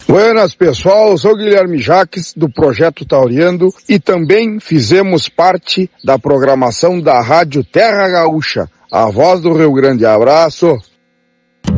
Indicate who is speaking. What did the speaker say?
Speaker 1: Buenas, pessoal, sou Guilherme Jaques, do Projeto Tauriando, e também fizemos parte da programação da Rádio Terra Gaúcha, a voz do Rio Grande. Abraço!